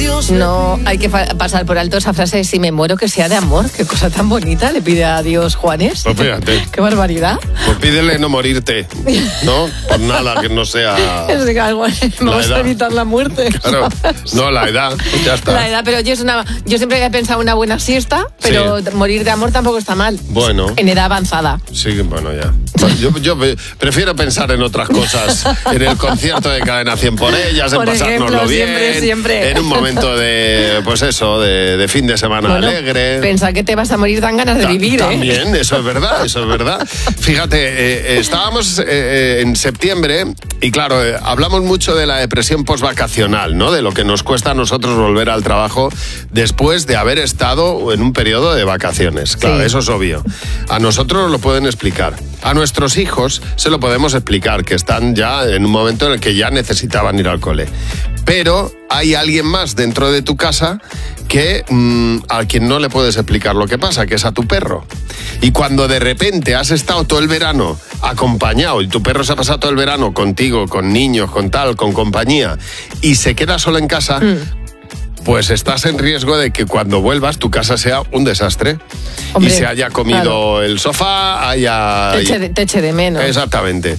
No hay que pasar por alto esa frase de si me muero que sea de amor. Qué cosa tan bonita le pide a Dios Juanes. Pues fíjate. Qué barbaridad. Pues pídele no morirte, ¿no? Por nada que no sea... Es que vamos a evitar la muerte. Claro, no, la edad, ya está. La edad, pero yo siempre había pensado una buena siesta, pero morir de amor tampoco está mal. Bueno. En edad avanzada. Sí, bueno, ya. Yo prefiero pensar en otras cosas. En el concierto de Cadena 100 por ellas, por en pasárnoslo ejemplo, bien. Siempre. En un momento de, pues eso, de fin de semana alegre. Pensar que te vas a morir dan ganas de vivir, También, eso es verdad, eso es verdad. Fíjate, estábamos en septiembre y claro, hablamos mucho de la depresión postvacacional, ¿no? De lo que nos cuesta a nosotros volver al trabajo después de haber estado en un periodo de vacaciones. Claro, eso es obvio. A nosotros nos lo pueden explicar. A nuestros hijos se lo podemos explicar, que están ya en un momento en el que ya necesitaban ir al cole. Pero hay alguien más dentro de tu casa que a quien no le puedes explicar lo que pasa, que es a tu perro. Y cuando de repente has estado todo el verano acompañado y tu perro se ha pasado todo el verano contigo, con niños, con tal, con compañía, y se queda solo en casa... pues estás en riesgo de que cuando vuelvas tu casa sea un desastre. Hombre, y se haya comido el sofá, te eche de menos. Exactamente.